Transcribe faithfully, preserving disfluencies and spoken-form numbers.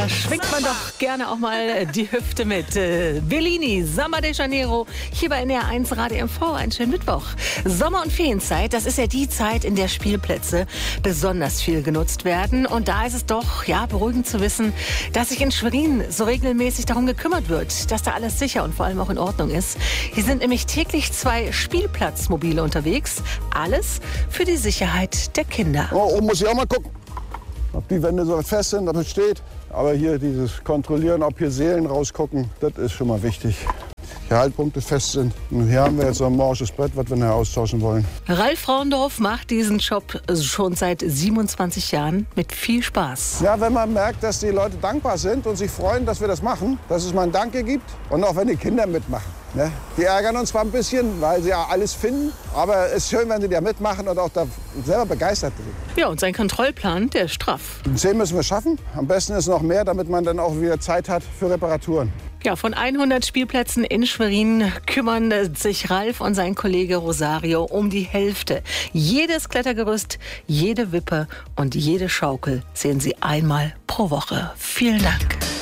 Da schwingt man doch gerne auch mal die Hüfte mit. Äh, Bellini, Samba de Janeiro, hier bei N D R eins Radio M V. Einen schönen Mittwoch. Sommer- und Ferienzeit, das ist ja die Zeit, in der Spielplätze besonders viel genutzt werden. Und da ist es doch ja beruhigend zu wissen, dass sich in Schwerin so regelmäßig darum gekümmert wird, dass da alles sicher und vor allem auch in Ordnung ist. Hier sind nämlich täglich zwei Spielplatzmobile unterwegs. Alles für die Sicherheit der Kinder. Oh, oben muss ich auch mal gucken, ob die Wände so fest sind, ob es steht. Aber hier dieses Kontrollieren, ob hier Seelen rausgucken, das ist schon mal wichtig. Die Haltpunkte fest sind. Und hier haben wir jetzt so ein morsches Brett, was wir nachher austauschen wollen. Ralf Frauendorf macht diesen Job schon seit siebenundzwanzig Jahren mit viel Spaß. Ja, wenn man merkt, dass die Leute dankbar sind und sich freuen, dass wir das machen, dass es mal ein Danke gibt und auch wenn die Kinder mitmachen. Ne? Die ärgern uns zwar ein bisschen, weil sie ja alles finden, aber es ist schön, wenn sie da mitmachen und auch da selber begeistert sind. Ja, und sein Kontrollplan, der ist straff. Zehn müssen wir schaffen. Am besten ist noch mehr, damit man dann auch wieder Zeit hat für Reparaturen. Ja, von hundert Spielplätzen in Schwerin kümmern sich Ralf und sein Kollege Rosario um die Hälfte. Jedes Klettergerüst, jede Wippe und jede Schaukel sehen sie einmal pro Woche. Vielen Dank.